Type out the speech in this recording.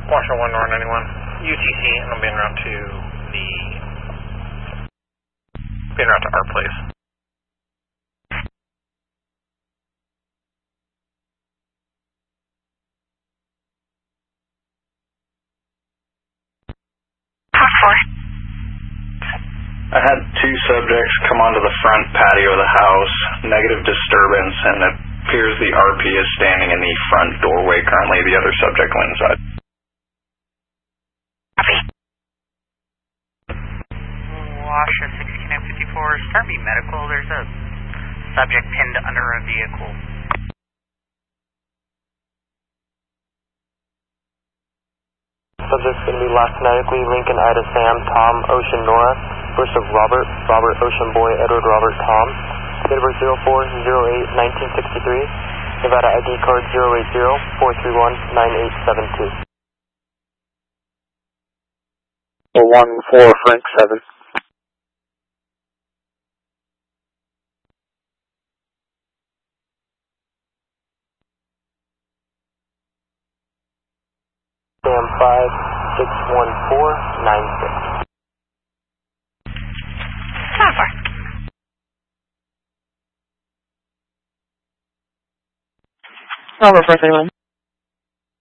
Washington 1 North 91. UTC, and I'm being route to our place. I had two subjects come onto the front patio of the house, negative disturbance, and it appears the RP is standing in the front doorway currently. The other subject went inside. Washa 6954, start me medical. There's a subject pinned under a vehicle. Subject's going to be last phonetically Lincoln Ida Sam Tom Ocean Nora. First of Robert Ocean Boy Edward Robert Tom. Date of birth 04/08/1963. Nevada ID card 080-431-9872. 14 Frank 7. Sam 561496. Robert, first anyone.